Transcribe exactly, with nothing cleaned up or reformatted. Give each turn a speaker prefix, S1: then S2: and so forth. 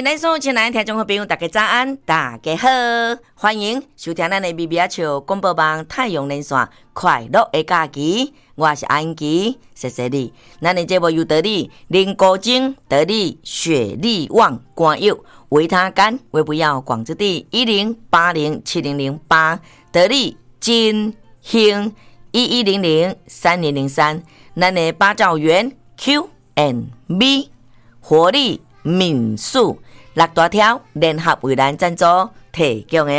S1: 咱所有亲爱的听众朋友，大家早安，大家好，欢迎收听咱的咪咪啊笑广播网太阳连线，快乐的假期，我是安琪，谢谢你。咱的节目由得你林国精、得你雪力旺、关佑、维他干、维不要广之地一零八零七零零八，得你金兴一一零零三零零三，咱的八兆元 Q and B 活力民宿六大条联合为咱赞助提供的。